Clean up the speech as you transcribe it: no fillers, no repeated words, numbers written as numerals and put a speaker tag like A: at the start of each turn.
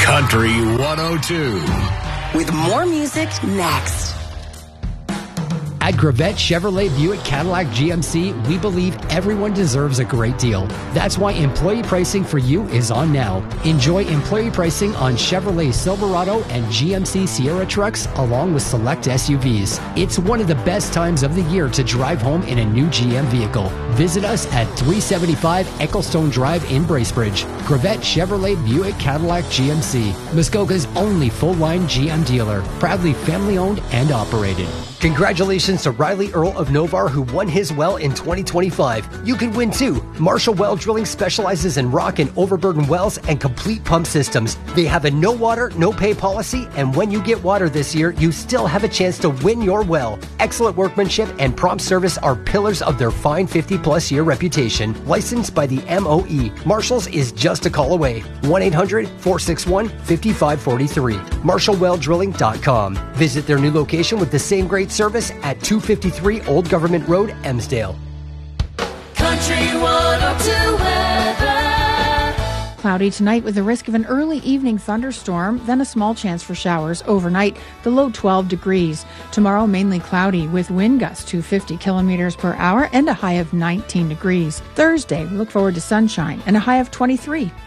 A: Country 102.
B: With more music next.
C: At Gravette Chevrolet Buick Cadillac GMC, we believe everyone deserves a great deal. That's why employee pricing for you is on now. Enjoy employee pricing on Chevrolet Silverado and GMC Sierra trucks, along with select SUVs. It's one of the best times of the year to drive home in a new GM vehicle. Visit us at 375 Ecclestone Drive in Bracebridge. Gravette Chevrolet Buick Cadillac GMC, Muskoka's only full-line GM dealer. Proudly family-owned and operated. Congratulations to Riley Earl of Novar, who won his well in 2025. You can win too. Marshall Well Drilling specializes in rock and overburden wells and complete pump systems. They have a no water, no pay policy, and when you get water this year, you still have a chance to win your well. Excellent workmanship and prompt service are pillars of their fine 50-plus year reputation. Licensed by the MOE, Marshall's is just a call away. 1-800-461-5543. MarshallWellDrilling.com. Visit their new location with the same great service at 253 Old Government Road, Emsdale.
D: Country 102 weather.
E: Cloudy tonight with the risk of an early evening thunderstorm, then a small chance for showers overnight, the low 12 degrees. Tomorrow mainly cloudy with wind gusts to 50 kilometers per hour and a high of 19 degrees. Thursday, we look forward to sunshine and a high of 23.